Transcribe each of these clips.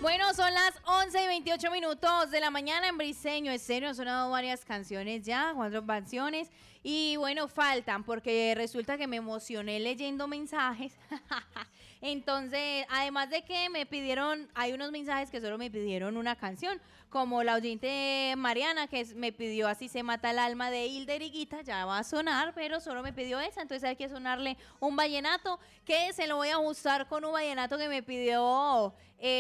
Bueno, son las 11:28 de la mañana en Briseño Estéreo. Han sonado varias canciones ya, 4 canciones. Y bueno, faltan porque resulta que me emocioné leyendo mensajes. Entonces, además de que me pidieron, hay unos mensajes que solo me pidieron una canción, como la oyente Mariana, que me pidió Así se mata el alma de Hilder Higuita, ya va a sonar, pero solo me pidió esa, entonces hay que sonarle un vallenato, que se lo voy a ajustar con un vallenato que me pidió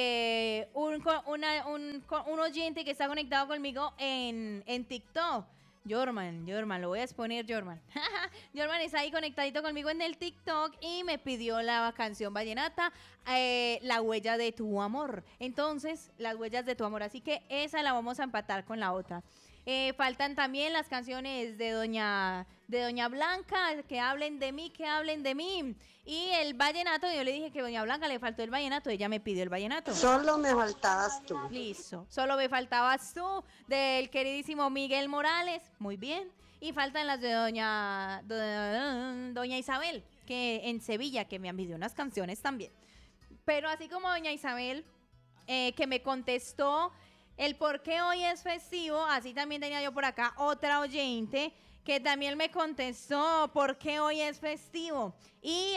un oyente que está conectado conmigo en TikTok. Jorman, lo voy a exponer, Jorman. Jorman está ahí conectadito conmigo en el TikTok y me pidió la canción vallenata, La huella de tu amor. Entonces, Las huellas de tu amor. Así que esa la vamos a empatar con la otra. Faltan también las canciones de Doña Blanca, que hablen de mí, que hablen de mí. Y el vallenato, yo le dije que a Doña Blanca le faltó el vallenato, ella me pidió el vallenato. Solo me faltabas tú. Listo, solo me faltabas tú, del queridísimo Miguel Morales, muy bien. Y faltan las de Doña Isabel, que en Sevilla, que me han pedido unas canciones también. Pero así como Doña Isabel, que me contestó el por qué hoy es festivo, así también tenía yo por acá otra oyente que también me contestó por qué hoy es festivo y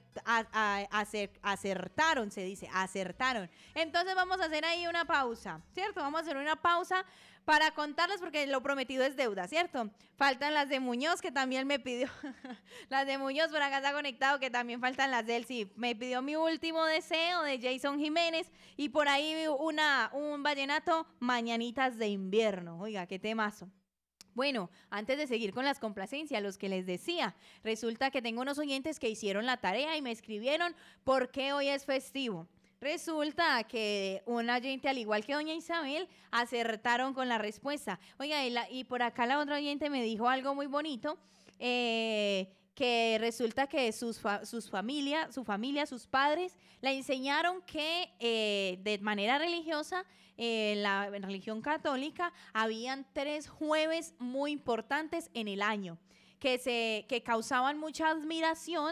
acertaron, se dice, acertaron. Entonces vamos a hacer ahí una pausa, ¿cierto? Vamos a hacer una pausa para contarles porque lo prometido es deuda, ¿cierto? Faltan las de Muñoz, que también me pidió, las de Muñoz por acá está conectado, que también faltan las de él, sí, me pidió Mi último deseo de Jason Jiménez y por ahí un vallenato, Mañanitas de invierno, oiga, qué temazo. Bueno, antes de seguir con las complacencias, los que les decía, resulta que tengo unos oyentes que hicieron la tarea y me escribieron por qué hoy es festivo. Resulta que un oyente, al igual que doña Isabel, acertaron con la respuesta. Oiga, y por acá la otra oyente me dijo algo muy bonito, que resulta que su familia, sus padres, la enseñaron que de manera religiosa, en la religión católica, habían 3 jueves muy importantes en el año, que causaban mucha admiración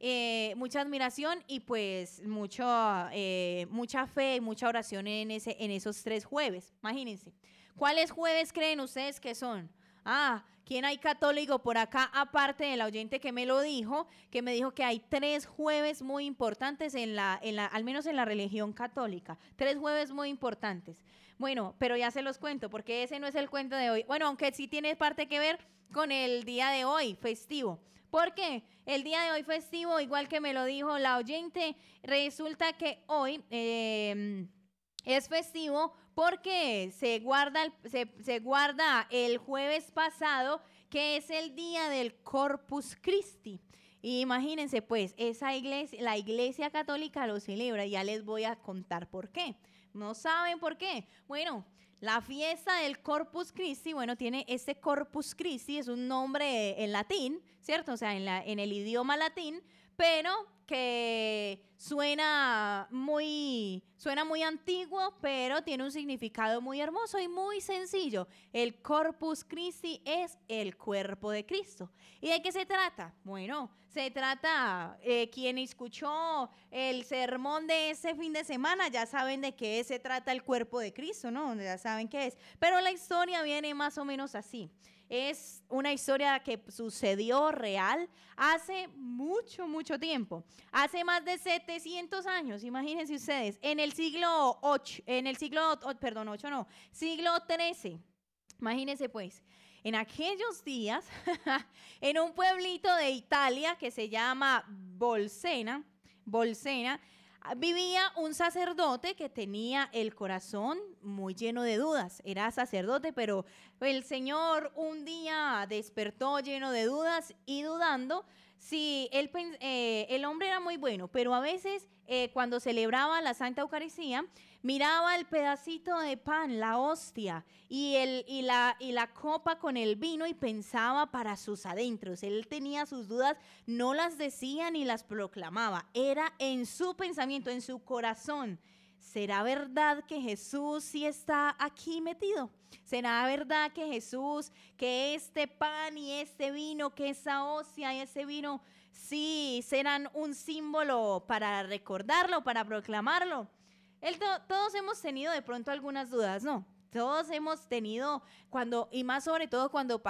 y pues mucha fe y mucha oración en esos 3 jueves. Imagínense. ¿Cuáles jueves creen ustedes que son? ¿Quién hay católico por acá? Aparte del oyente que me lo dijo, que me dijo que hay 3 jueves muy importantes al menos en la religión católica. 3 jueves muy importantes. Bueno, pero ya se los cuento, porque ese no es el cuento de hoy. Bueno, aunque sí tiene parte que ver con el día de hoy, festivo. ¿Por qué? El día de hoy festivo, igual que me lo dijo la oyente, resulta que hoy es festivo porque se guarda el jueves pasado, que es el día del Corpus Christi. Y imagínense, pues, la iglesia católica lo celebra y ya les voy a contar por qué. ¿No saben por qué? Bueno, la fiesta del Corpus Christi, bueno, tiene este Corpus Christi, es un nombre en latín, ¿cierto? O sea, en el idioma latín, pero que suena muy antiguo, pero tiene un significado muy hermoso y muy sencillo. El Corpus Christi es el cuerpo de Cristo. ¿Y de qué se trata? Bueno, se trata, quien escuchó el sermón de ese fin de semana ya saben de qué se trata el cuerpo de Cristo, ¿no? Ya saben qué es. Pero la historia viene más o menos así. Es una historia que sucedió real hace mucho, mucho tiempo. Hace más de 700 años, imagínense ustedes, siglo XIII. Imagínense pues, en aquellos días, en un pueblito de Italia que se llama Bolsena, vivía un sacerdote que tenía el corazón muy lleno de dudas. Era sacerdote, pero el Señor un día despertó lleno de dudas y dudando. Sí, el hombre era muy bueno, pero a veces cuando celebraba la Santa Eucaristía, miraba el pedacito de pan, la hostia, y la copa con el vino y pensaba para sus adentros. Él tenía sus dudas, no las decía ni las proclamaba, era en su pensamiento, en su corazón. ¿Será verdad que Jesús sí está aquí metido? ¿Será verdad que Jesús, que este pan y este vino, que esa hostia y ese vino, sí serán un símbolo para recordarlo, para proclamarlo? Todos hemos tenido de pronto algunas dudas, ¿no? Todos hemos tenido y más sobre todo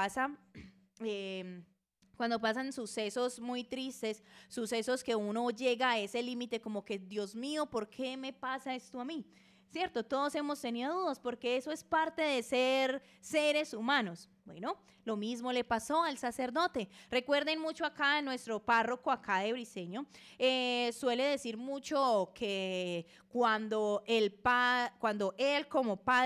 cuando pasan sucesos muy tristes, sucesos que uno llega a ese límite como que, Dios mío, ¿por qué me pasa esto a mí? ¿Cierto? Todos hemos tenido dudas porque eso es parte de ser seres humanos. Bueno, lo mismo le pasó al sacerdote. Recuerden mucho acá, nuestro párroco acá de Briceño, suele decir mucho que cuando él como padre